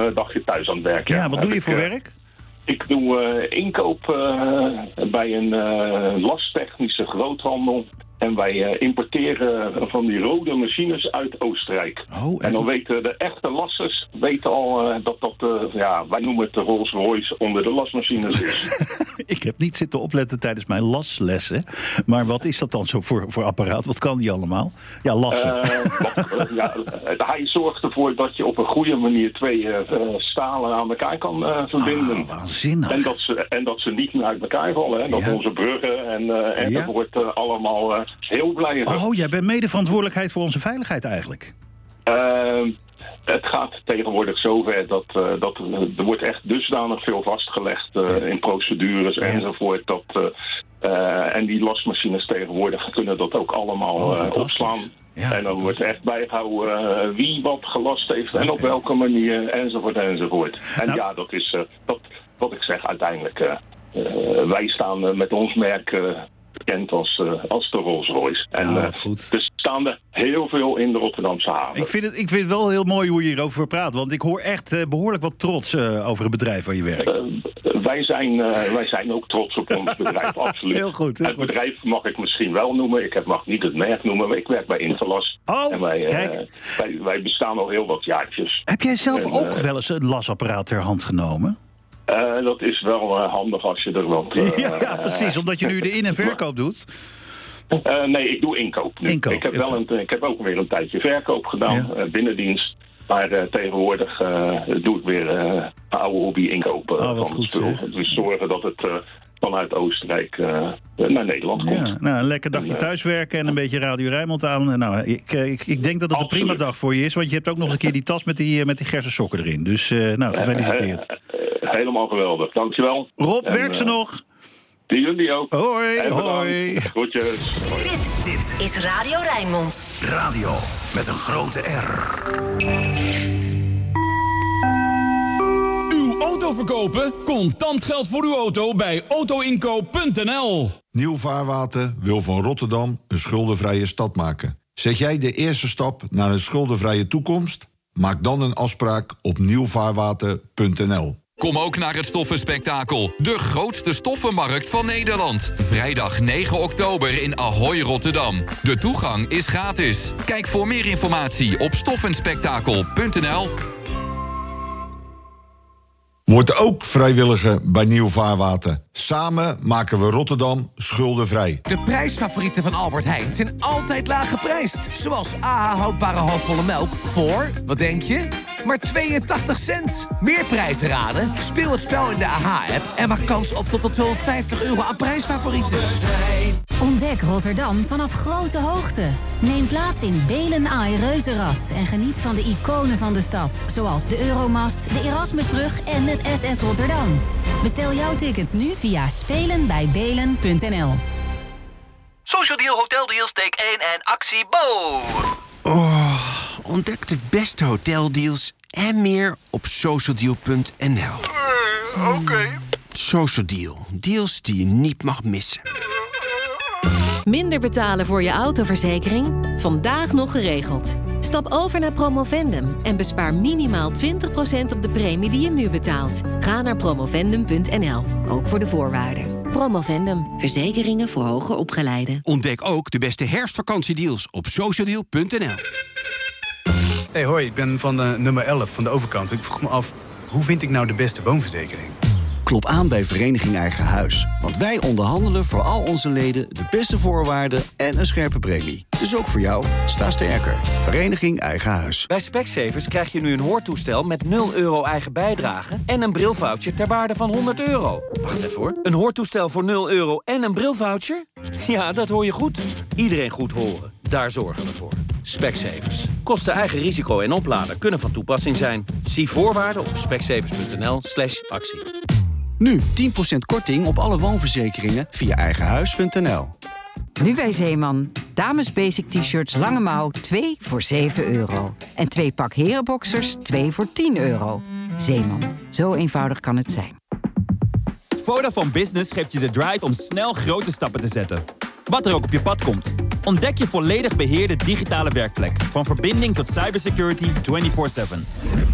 een dagje thuis aan het werk. Ja, wat doe je voor werk? Ik doe inkoop bij een lastechnische groothandel. En wij importeren van die rode machines uit Oostenrijk. En dan weten de echte lassers al dat wij noemen het de Rolls-Royce onder de lasmachines is. Ik heb niet zitten opletten tijdens mijn laslessen. Maar wat is dat dan zo voor apparaat? Wat kan die allemaal? Ja, lassen. Hij zorgt ervoor dat je op een goede manier 2 stalen aan elkaar kan verbinden. Waanzinnig. En dat ze niet meer uit elkaar vallen. Hè? Dat onze bruggen en dat wordt allemaal heel blij. Jij bent mede verantwoordelijkheid voor onze veiligheid eigenlijk. Het gaat tegenwoordig zover dat er wordt echt dusdanig veel vastgelegd in procedures enzovoort. En die lastmachines tegenwoordig kunnen dat ook allemaal opslaan. Ja, en dan wordt echt bijgehouden wie wat gelast heeft en op welke manier enzovoort. En dat is wat ik zeg uiteindelijk. Wij staan met ons merk bekend als de Rolls-Royce. En er staan er heel veel in de Rotterdamse haven. Ik vind het wel heel mooi hoe je hierover praat. Want ik hoor echt behoorlijk wat trots over het bedrijf waar je werkt. Wij zijn ook trots op ons bedrijf, absoluut. Heel goed. Het bedrijf mag ik misschien wel noemen. Ik mag niet het merk noemen. Maar ik werk bij Interlas. En wij bestaan al heel wat jaartjes. Heb jij zelf ook wel eens een lasapparaat ter hand genomen? Dat is wel handig als je er wat... ja, precies. Omdat je nu de in- en verkoop doet. Nee, ik doe inkoop nu. Ik heb ook weer een tijdje verkoop gedaan, binnendienst. Maar tegenwoordig doe ik weer een oude hobby inkopen van het spul. Dus zorgen dat het vanuit Oostenrijk naar Nederland komt. Ja, een lekker dagje thuiswerken en een beetje Radio Rijnmond aan. Nou, ik denk dat het een prima dag voor je is. Want je hebt ook nog eens een keer die tas met die gersen sokken erin. Dus gefeliciteerd. Helemaal geweldig. Dankjewel. Rob, werk ze nog? Jullie ook. Hoi. Groetjes. Dit is Radio Rijnmond. Radio met een grote R. Uw auto verkopen? Contant geld voor uw auto bij autoinkoop.nl. Nieuw Vaarwater wil van Rotterdam een schuldenvrije stad maken. Zet jij de eerste stap naar een schuldenvrije toekomst? Maak dan een afspraak op nieuwvaarwater.nl. Kom ook naar het Stoffenspektakel, de grootste stoffenmarkt van Nederland. Vrijdag 9 oktober in Ahoy, Rotterdam. De toegang is gratis. Kijk voor meer informatie op stoffenspektakel.nl. Word ook vrijwilliger bij Nieuw Vaarwater. Samen maken we Rotterdam schuldenvrij. De prijsfavorieten van Albert Heijn zijn altijd laag geprijsd. Zoals AH houdbare halfvolle melk voor, wat denk je? Maar 82 cent. Meer prijzen raden? Speel het spel in de AH-app en maak kans op tot €250 aan prijsfavorieten. Ontdek Rotterdam vanaf grote hoogte. Neem plaats in Belen Ai Reuzenrad en geniet van de iconen van de stad. Zoals de Euromast, de Erasmusbrug en het SS Rotterdam. Bestel jouw tickets nu via spelenbijbelen.nl. Social Deal, hoteldeals, take 1 en actie Bo. Ontdek de beste hoteldeals en meer op socialdeal.nl. Oké. Social Deal. Deals die je niet mag missen. Minder betalen voor je autoverzekering? Vandaag nog geregeld. Stap over naar Promovendum en bespaar minimaal 20% op de premie die je nu betaalt. Ga naar promovendum.nl, ook voor de voorwaarden. Promovendum, verzekeringen voor hoger opgeleiden. Ontdek ook de beste herfstvakantiedeals op socialdeal.nl. Hey, hoi, ik ben van nummer 11 van de overkant. Ik vroeg me af, hoe vind ik nou de beste woonverzekering? Klop aan bij Vereniging Eigen Huis. Want wij onderhandelen voor al onze leden de beste voorwaarden en een scherpe premie. Dus ook voor jou, sta sterker. Vereniging Eigen Huis. Bij Specsavers krijg je nu een hoortoestel met €0 eigen bijdrage en een brilvoucher ter waarde van €100. Wacht even hoor. Een hoortoestel voor €0 en een brilvoucher? Ja, dat hoor je goed. Iedereen goed horen. Daar zorgen we voor. Specsavers. Kosten eigen risico en opladen kunnen van toepassing zijn. Zie voorwaarden op specsavers.nl/actie. Nu 10% korting op alle woonverzekeringen via eigenhuis.nl. Nu bij Zeeman. Dames basic t-shirts lange mouw 2 voor €7. En 2 pak herenboxers 2 voor €10. Zeeman. Zo eenvoudig kan het zijn. Vodafone Business geeft je de drive om snel grote stappen te zetten. Wat er ook op je pad komt. Ontdek je volledig beheerde digitale werkplek. Van verbinding tot cybersecurity 24/7.